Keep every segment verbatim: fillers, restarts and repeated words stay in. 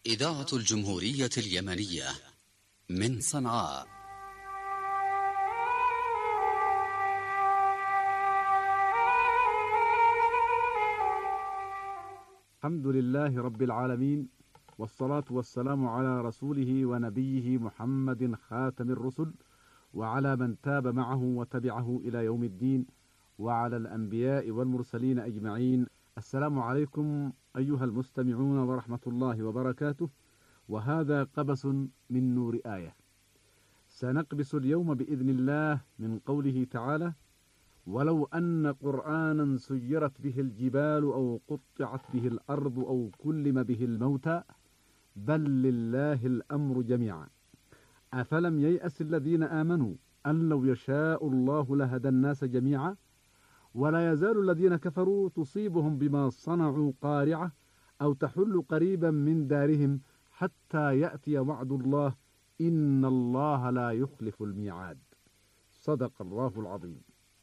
إذاعة الجمهورية اليمنية من صنعاء. الحمد لله رب العالمين، والصلاة والسلام على رسوله ونبيه محمد خاتم الرسل، وعلى من تاب معه وتبعه إلى يوم الدين، وعلى الأنبياء والمرسلين أجمعين. السلام عليكم أيها المستمعون ورحمة الله وبركاته. وهذا قبس من نور آية. سنقبس اليوم بإذن الله من قوله تعالى: ولو أن قرآنا سيرت به الجبال أو قطعت به الأرض أو كلم به الموتى بل لله الأمر جميعا أفلم ييأس الذين آمنوا أن لو يشاء الله لهدى الناس جميعا ولا يزال الذين كفروا تصيبهم بما صنعوا قارعة أو تحل قريبا من دارهم حتى يأتي وعد الله إن الله لا يخلف الميعاد. صدق الله العظيم.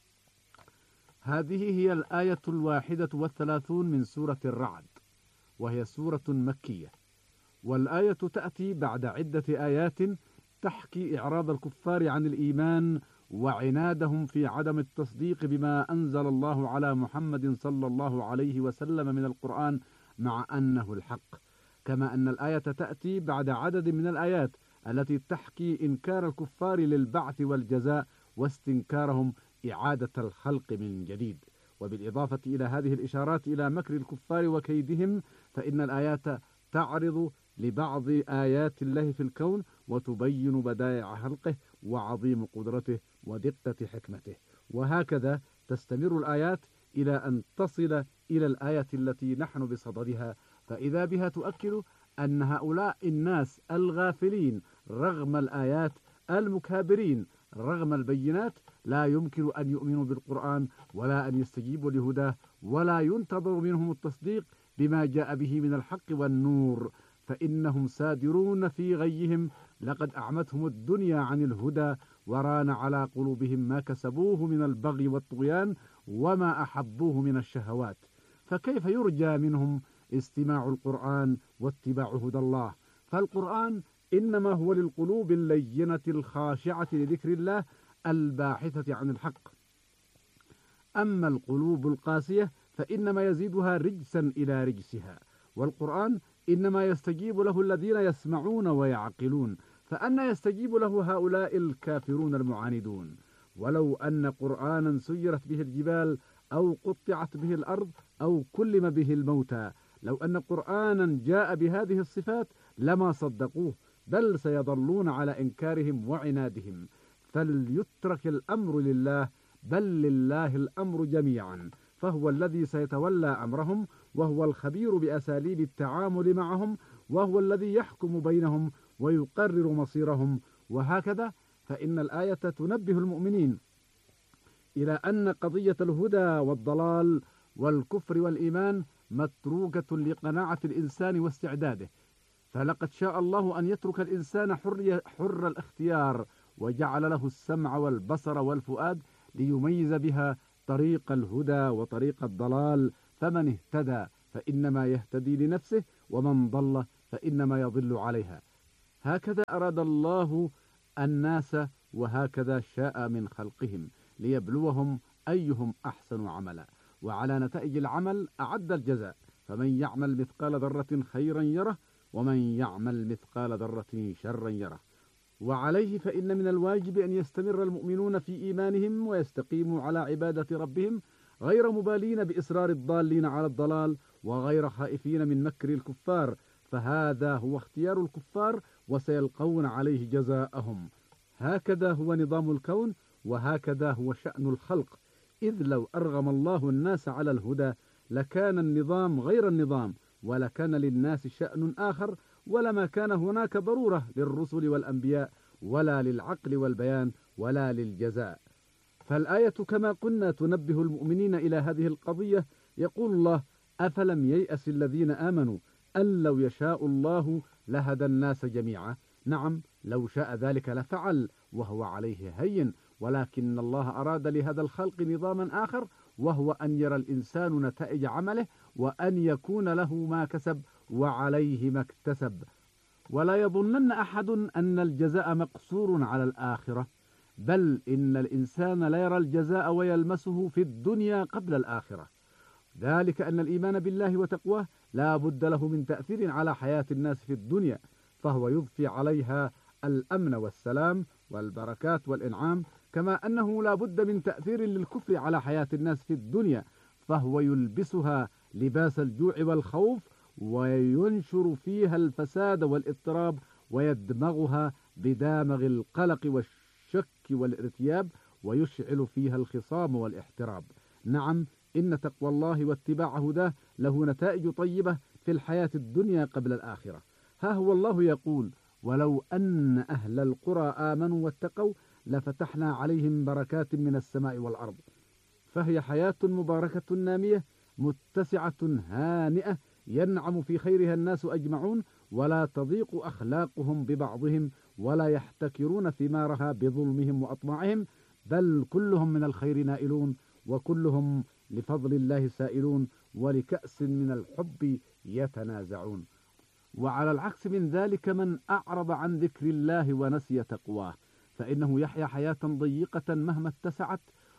هذه هي الآية الواحدة والثلاثون من سورة الرعد، وهي سورة مكية، والآية تأتي بعد عدة آيات تحكي إعراض الكفار عن الإيمان وعنادهم في عدم التصديق بما أنزل الله على محمد صلى الله عليه وسلم من القرآن مع أنه الحق، كما أن الآية تأتي بعد عدد من الآيات التي تحكي إنكار الكفار للبعث والجزاء واستنكارهم إعادة الخلق من جديد. وبالإضافة إلى هذه الإشارات إلى مكر الكفار وكيدهم، فإن الآيات تعرض لبعض آيات الله في الكون وتبين بدائع خلقه وعظيم قدرته ودقة حكمته، وهكذا تستمر الآيات إلى أن تصل إلى الآية التي نحن بصددها، فإذا بها تؤكد أن هؤلاء الناس الغافلين رغم الآيات، المكابرين رغم البينات، لا يمكن أن يؤمنوا بالقرآن ولا أن يستجيبوا لهداه ولا ينتظر منهم التصديق بما جاء به من الحق والنور، فإنهم سادرون في غيهم. لقد أعمتهم الدنيا عن الهدى وران على قلوبهم ما كسبوه من البغي والطغيان وما أحبوه من الشهوات، فكيف يرجى منهم استماع القرآن واتباع هدى الله؟ فالقرآن إنما هو للقلوب اللينة الخاشعة لذكر الله الباحثة عن الحق، أما القلوب القاسية فإنما يزيدها رجسا إلى رجسها، والقرآن إنما يستجيب له الذين يسمعون ويعقلون، فأنا يستجيب له هؤلاء الكافرون المعاندون؟ ولو أن قرآنا سيرت به الجبال أو قطعت به الأرض أو كلم به الموتى، لو أن قرآنا جاء بهذه الصفات لما صدقوه، بل سيظلون على إنكارهم وعنادهم. فليترك الأمر لله، بل لله الأمر جميعا، فهو الذي سيتولى أمرهم، وهو الخبير بأساليب التعامل معهم، وهو الذي يحكم بينهم ويقرر مصيرهم. وهكذا فإن الآية تنبه المؤمنين إلى أن قضية الهدى والضلال والكفر والإيمان متروكة لقناعة الإنسان واستعداده، فلقد شاء الله أن يترك الإنسان حر, حر الاختيار، وجعل له السمع والبصر والفؤاد ليميز بها طريق الهدى وطريق الضلال، فمن اهتدى فإنما يهتدي لنفسه، ومن ضل فإنما يضل عليها. هكذا أراد الله الناس، وهكذا شاء من خلقهم، ليبلوهم أيهم أحسن عملا، وعلى نتائج العمل أعد الجزاء، فمن يعمل مثقال ذرة خيرا يره ومن يعمل مثقال ذرة شرا يره. وعليه فإن من الواجب أن يستمر المؤمنون في إيمانهم ويستقيموا على عبادة ربهم، غير مبالين بإصرار الضالين على الضلال، وغير خائفين من مكر الكفار، فهذا هو اختيار الكفار وسيلقون عليه جزاءهم. هكذا هو نظام الكون، وهكذا هو شأن الخلق، إذ لو أرغم الله الناس على الهدى لكان النظام غير النظام، ولكان للناس شأن آخر، ولما كان هناك ضرورة للرسل والأنبياء، ولا للعقل والبيان، ولا للجزاء. فالآية كما قلنا تنبه المؤمنين إلى هذه القضية. يقول الله: أفلم ييأس الذين آمنوا أن لو يشاء الله لهدى الناس جميعا. نعم، لو شاء ذلك لفعل، وهو عليه هين، ولكن الله أراد لهذا الخلق نظاما آخر، وهو أن يرى الإنسان نتائج عمله، وأن يكون له ما كسب وعليه ما اكتسب. ولا يظنن أحد أن الجزاء مقصور على الآخرة، بل إن الإنسان لا يرى الجزاء ويلمسه في الدنيا قبل الآخرة، ذلك أن الإيمان بالله وتقواه لا بد له من تأثير على حياة الناس في الدنيا، فهو يضفي عليها الأمن والسلام والبركات والإنعام، كما أنه لا بد من تأثير للكفر على حياة الناس في الدنيا، فهو يلبسها لباس الجوع والخوف، وينشر فيها الفساد والاضطراب، ويدمغها بدامغ القلق والشك والارتياب، ويشعل فيها الخصام والاحتراب. نعم، إن تقوى الله واتباع هداه له نتائج طيبة في الحياة الدنيا قبل الآخرة. ها هو الله يقول: ولو أن أهل القرى آمنوا واتقوا لفتحنا عليهم بركات من السماء والأرض. فهي حياة مباركة نامية متسعة هانئة ينعم في خيرها الناس أجمعون، ولا تضيق أخلاقهم ببعضهم، ولا يحتكرون ثمارها بظلمهم وأطماعهم، بل كلهم من الخير نائلون، وكلهم لفضل الله سائلون، ولكأس من الحب يتنازعون. وعلى العكس من ذلك من أعرض عن ذكر الله ونسي تقواه، فإنه يحيا حياة ضيقة مهما اتسعت،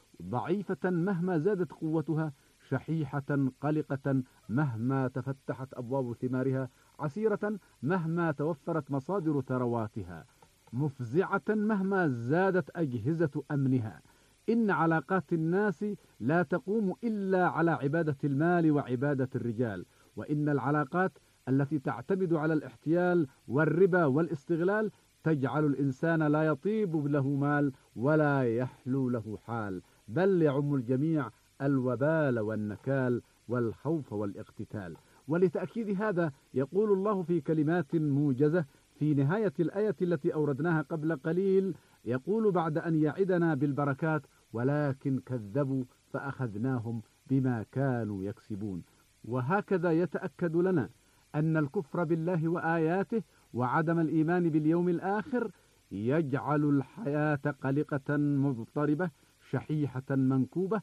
ضعيفة مهما زادت قوتها، شحيحة قلقة مهما تفتحت أبواب ثمارها، عسيرة مهما توفرت مصادر ثرواتها، مفزعة مهما زادت أجهزة أمنها. إن علاقات الناس لا تقوم إلا على عبادة المال وعبادة الرجال، وإن العلاقات التي تعتمد على الاحتيال والربا والاستغلال تجعل الإنسان لا يطيب له مال ولا يحلو له حال، بل يعم الجميع الوبال والنكال والخوف والاقتتال. ولتأكيد هذا يقول الله في كلمات موجزة في نهاية الآية التي أوردناها قبل قليل، يقول بعد أن يعدنا بالبركات: ولكن كذبوا فأخذناهم بما كانوا يكسبون. وهكذا يتأكد لنا أن الكفر بالله وآياته وعدم الإيمان باليوم الآخر يجعل الحياة قلقة مضطربة شحيحة منكوبة،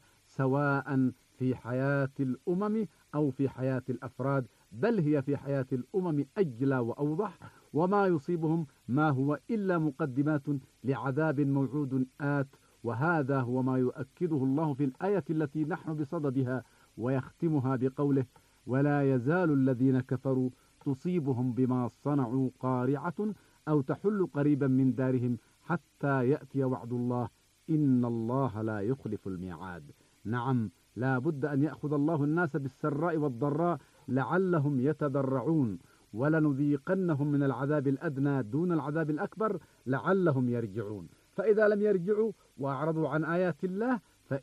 سواء في حياة الأمم أو في حياة الأفراد، بل هي في حياة الأمم أجلى وأوضح، وما يصيبهم ما هو إلا مقدمات لعذاب موعود آت. وهذا هو ما يؤكده الله في الآية التي نحن بصددها، ويختمها بقوله: ولا يزال الذين كفروا تصيبهم بما صنعوا قارعة أو تحل قريبا من دارهم حتى يأتي وعد الله إن الله لا يخلف الميعاد. نعم، لا بد أن يأخذ الله الناس بالسراء والضراء لعلهم يتضرعون، ولنذيقنهم من العذاب الأدنى دون العذاب الأكبر لعلهم يرجعون. فإذا لم يرجعوا وأعرضوا عن آيات الله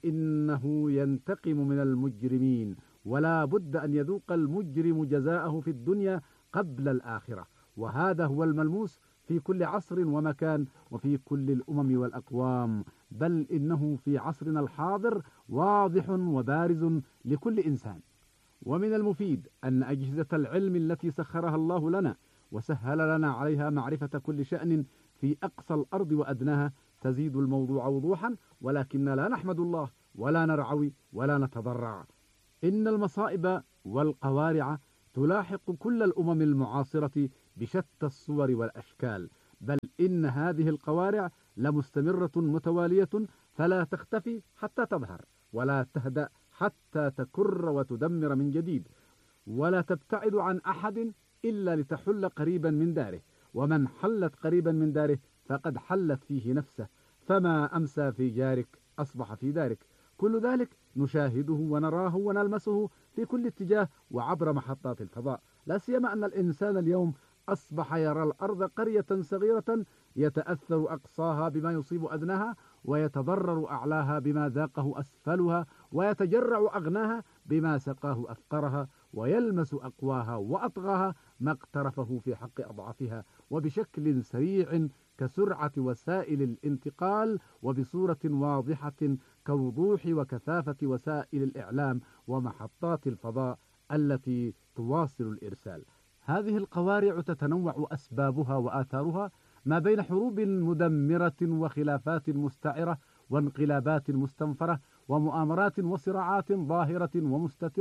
فإنه ينتقم من المجرمين، ولا بد أن يذوق المجرم جزاءه في الدنيا قبل الآخرة. وهذا هو الملموس في كل عصر ومكان وفي كل الأمم والأقوام، بل إنه في عصرنا الحاضر واضح وبارز لكل إنسان. ومن المفيد أن أجهزة العلم التي سخرها الله لنا وسهل لنا عليها معرفة كل شأن في أقصى الأرض وأدناها تزيد الموضوع وضوحا، ولكن لا نحمد الله ولا نرعوي ولا نتضرع. إن المصائب والقوارع تلاحق كل الأمم المعاصرة بشتى الصور والأشكال، بل إن هذه القوارع لمستمرة متوالية، فلا تختفي حتى تظهر، ولا تهدأ حتى تكر وتدمر من جديد، ولا تبتعد عن أحد إلا لتحل قريبا من داره، ومن حلت قريبا من داره فقد حلت فيه نفسه، فما أمسى في جارك أصبح في دارك. كل ذلك نشاهده ونراه ونلمسه في كل اتجاه وعبر محطات الفضاء، لا سيما أن الإنسان اليوم أصبح يرى الأرض قرية صغيرة يتأثر أقصاها بما يصيب أدناها، ويتضرر أعلاها بما ذاقه أسفلها، ويتجرع أغناها بما سقاه أفقرها، ويلمس أقواها وأطغاها ما اقترفه في حق أضعافها، وبشكل سريع كسرعة وسائل الانتقال، وبصورة واضحة كوضوح وكثافة وسائل الإعلام ومحطات الفضاء التي تواصل الإرسال. هذه القوارع تتنوع أسبابها وآثارها ما بين حروب مدمرة وخلافات مستعرة وانقلابات مستنفرة ومؤامرات وصراعات ظاهرة ومستترة،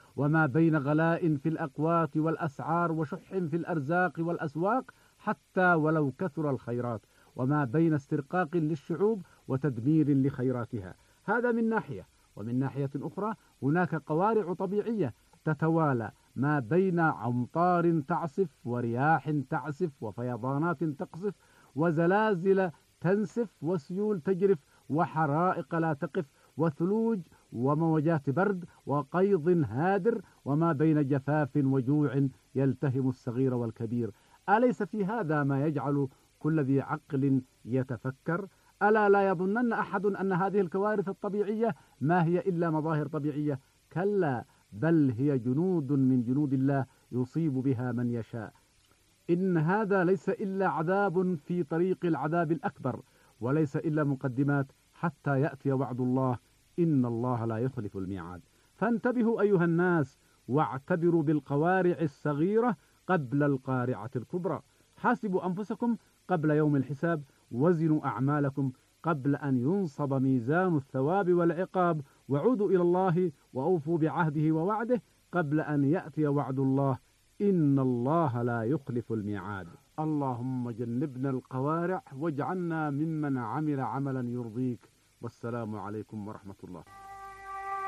وما بين غلاء في الأقوات والأسعار وشح في الأرزاق والأسواق حتى ولو كثر الخيرات، وما بين استرقاق للشعوب وتدمير لخيراتها. هذا من ناحية. ومن ناحية أخرى هناك قوارع طبيعية تتوالى ما بين أمطار تعصف ورياح تعسف وفيضانات تقصف وزلازل تنسف وسيول تجرف وحرائق لا تقف وثلوج وموجات برد وقيض هادر، وما بين جفاف وجوع يلتهم الصغير والكبير. أليس في هذا ما يجعل كل ذي عقل يتفكر؟ ألا لا يظنن أحد أن هذه الكوارث الطبيعية ما هي إلا مظاهر طبيعية؟ كلا، بل هي جنود من جنود الله يصيب بها من يشاء. إن هذا ليس إلا عذاب في طريق العذاب الأكبر، وليس إلا مقدمات حتى يأتي وعد الله، إن الله لا يخلف الميعاد. فانتبهوا أيها الناس، واعتبروا بالقوارع الصغيرة قبل القارعة الكبرى. حاسبوا أنفسكم قبل يوم الحساب، وزنوا أعمالكم قبل أن ينصب ميزان الثواب والعقاب، وعودوا إلى الله وأوفوا بعهده ووعده قبل أن يأتي وعد الله، إن الله لا يخلف الميعاد. اللهم جنبنا القوارع واجعلنا ممن عمل عملا يرضيك، والسلام عليكم ورحمة الله.